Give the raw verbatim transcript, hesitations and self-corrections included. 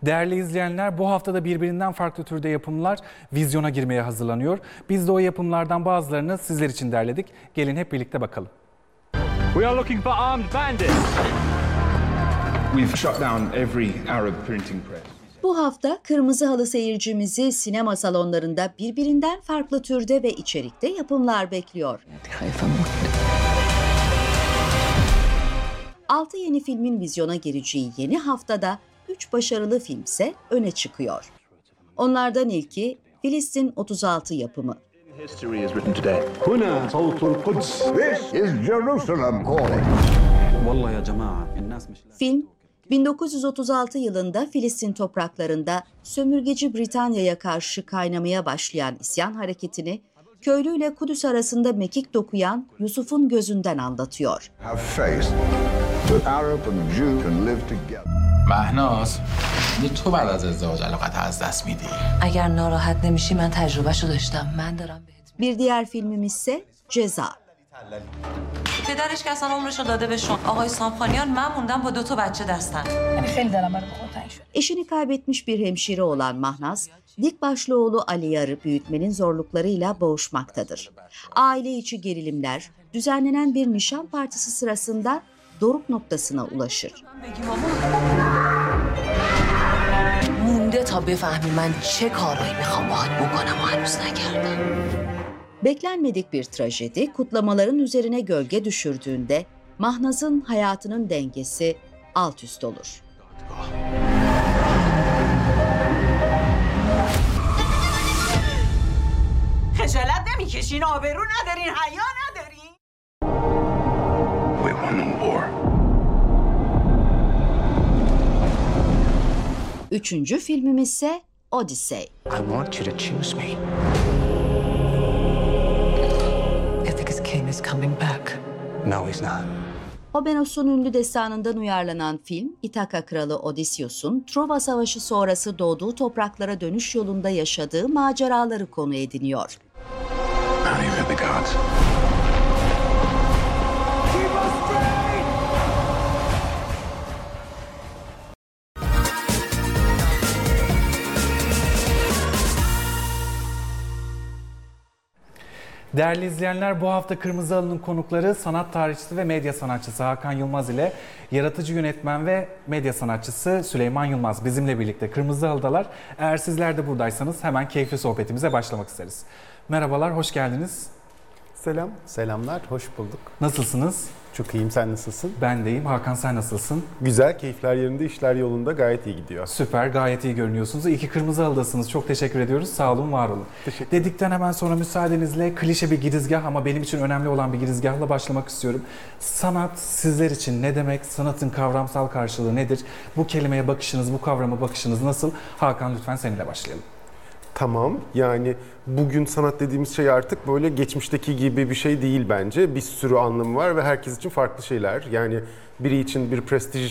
Değerli izleyenler, bu haftada birbirinden farklı türde yapımlar vizyona girmeye hazırlanıyor. Biz de o yapımlardan bazılarını sizler için derledik. Gelin hep birlikte bakalım. We are looking for armed bandits. We've shut down every Arab printing press. Bu hafta Kırmızı Halı seyircimizi sinema salonlarında birbirinden farklı türde ve içerikte yapımlar bekliyor. Altı yeni filmin vizyona gireceği yeni haftada üç başarılı filmse öne çıkıyor. Onlardan ilki Filistin otuz altı yapımı. History is written today. هنا صوت القدس. This is Jerusalem calling. والله يا جماعة الناس مش Film, bin dokuz yüz otuz altı yılında Filistin topraklarında sömürgeci Britanya'ya karşı kaynamaya başlayan isyan hareketini, köylü ile Kudüs arasında mekik dokuyan Yusuf'un gözünden anlatıyor. Have faith that Arab and Jew can live together. مهناز تو بعد از ازدواج علاقت از دست میدی اگر ناراحت نمیشی من تجربهشو داشتم من دارم بهت Bir diğer filmimiz ise Ceza. پدرش که اصلا عمرشو داده به شما آقای سامخانیان من موندم با دو تا بچه دستم یعنی خیلی دلم برای خود تنگ شد. Eşini kaybetmiş bir hemşire olan Mahnaz, dik başlı oğlu Ali Yar'ı büyütmenin zorluklarıyla boğuşmaktadır. Aile içi gerilimler, düzenlenen bir nişan partisi sırasında doruk noktasına ulaşır. بگیم آقا. مونده تا بفهمی من چه کارایی میخوام باهات بکنم و هنوز نکردم. Beklenmedik bir trajedi kutlamaların üzerine gölge düşürdüğünde Mahnaz'ın hayatının dengesi alt üst olur. خجالت نمیکشین آبرو ندارین حیا ندارین We won the war. Üçüncü filmimiz ise Odyssey. I want you to choose me. Ithacus King is coming back. No, he's not. Homeros'un ünlü destanından uyarlanan film, İthaka kralı Odysseus'un Trova Savaşı sonrası doğduğu topraklara dönüş yolunda yaşadığı maceraları konu ediniyor. Not even the gods. Değerli izleyenler, bu hafta Kırmızı Halı'nın konukları sanat tarihçisi ve medya sanatçısı Hakan Yılmaz ile yaratıcı yönetmen ve medya sanatçısı Süleyman Yılmaz bizimle birlikte Kırmızı Halı'dalar. Eğer sizler de buradaysanız hemen keyifli sohbetimize başlamak isteriz. Merhabalar, hoş geldiniz. Selam. Selamlar, hoş bulduk. Nasılsınız? Çok iyiyim, sen nasılsın? Ben de iyiyim. Hakan, sen nasılsın? Güzel, keyifler yerinde, işler yolunda, gayet iyi gidiyor. Süper, gayet iyi görünüyorsunuz. İyi ki Kırmızı Halı'dasınız. Çok teşekkür ediyoruz. Sağ olun, var olun. Teşekkür Dedikten hemen sonra müsaadenizle klişe bir girizgah ama benim için önemli olan bir girizgahla başlamak istiyorum. Sanat sizler için ne demek? Sanatın kavramsal karşılığı nedir? Bu kelimeye bakışınız, bu kavrama bakışınız nasıl? Hakan, lütfen seninle başlayalım. Tamam, yani bugün sanat dediğimiz şey artık böyle geçmişteki gibi bir şey değil bence. Bir sürü anlamı var ve herkes için farklı şeyler. Yani biri için bir prestij